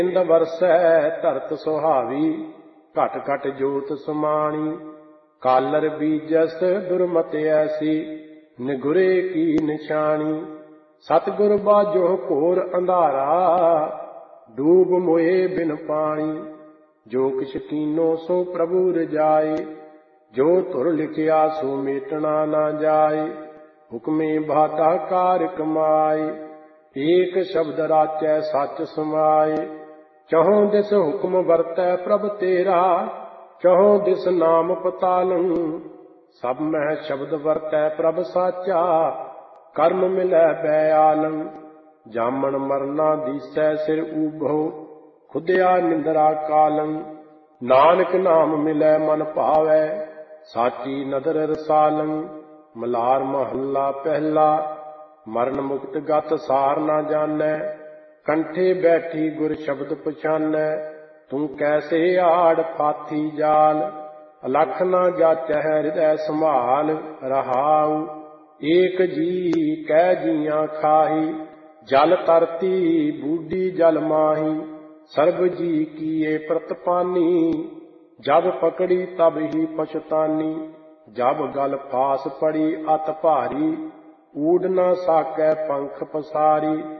ਇੰਦ ਵਰਸੈ ਧਰਤ ਸੁਹਾਵੀ, ਘਟ ਘਟ ਜੋਤ ਸਮਾਣੀ। ਕਾਲਰ ਬੀਜਸ ਦੁਰਮਤ ਐਸੀ, ਨਿਗੁਰੇ ਕੀ ਨਿਸ਼ਾਨੀ। ਸਤਿਗੁਰ ਬਾਝੋ ਘੋਰ ਅੰਧਾਰਾ, ਡੂਬ ਮੋਏ ਬਿਨ ਪਾਣੀ। ਜੋ ਕਿਛ ਕੀਨੋ ਸੋ ਪ੍ਰਭੂ ਰਜਾਏ, ਜੋ ਧੁਰ ਲਿਖਿਆ ਸੋ ਮੇਟਣਾ ਨਾ ਜਾਏ। ਹੁਕਮੇ ਬਾਧਾ ਕਾਰ ਕਮਾਏ, ਏਕ ਸ਼ਬਦ ਰਾਚੈ ਸਚ ਸਮਾਏ। ਚਹੁ ਦਿਸ ਹੁਕਮ ਵਰਤੈ ਪ੍ਰਭ ਤੇਰਾ, ਚਹੁ ਦਿਸ ਨਾਮ ਪਤਾਲੰ। ਸਭ ਮਹਿ ਸ਼ਬਦ ਵਰਤੈ ਪ੍ਰਭ ਸਾਚਾ, ਕਰਮ ਮਿਲੈ ਬੈਆਲੰ। ਜਾਮਣ ਮਰਨਾ ਦੀਸੈ ਸਿਰ ਊਭੋ, ਖੁਦਿਆ ਨਿੰਦਰਾ ਕਾਲੰ। ਨਾਨਕ ਨਾਮ ਮਿਲੈ ਮਨ ਭਾਵੈ, ਸਾਚੀ ਨਦਰ ਰਸਾਲੰ। ਮਲਾਰ ਮਹੱਲਾ ਪਹਿਲਾ। ਮਰਨ ਮੁਕਤ ਗਤ ਸਾਰ ਨਾ ਜਾਣੈ, ਕੰਠੇ ਬੈਠੀ ਗੁਰ ਸ਼ਬਦ ਪਛਾਨੈ। ਤੂੰ ਕੈਸੇ ਆੜ ਫਾਥੀ ਜਾਲ, ਅਲਖ ਨਾ ਜਾਚੈ ਹਿਰਦੈ ਸੰਭਾਲ। ਰਹਾਉ ਏਕ ਜੀ ਕੈ ਜੀਆਂ ਖਾਹੀ, ਜਲ ਤਰਤੀ ਬੂਢੀ ਜਲ ਮਾਹੀ। ਸਰਬ ਜੀ ਕੀਏ ਪ੍ਰਤਪਾਨੀ, ਜਬ ਪਕੜੀ ਤਬ ਹੀ ਪਛਤਾਨੀ। ਜਬ ਗਲ ਫਾਸ ਪੜੀ ਅਤ ਭਾਰੀ, ਊਡ ਨਾ ਸਾਕੈ ਪੰਖ ਪਸਾਰੀ।